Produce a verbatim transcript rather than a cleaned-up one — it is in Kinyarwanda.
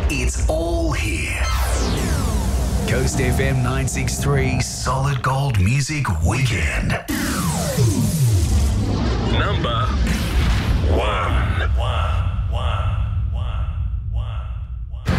It's all here. Coast F M nine six three Solid Gold Music Weekend.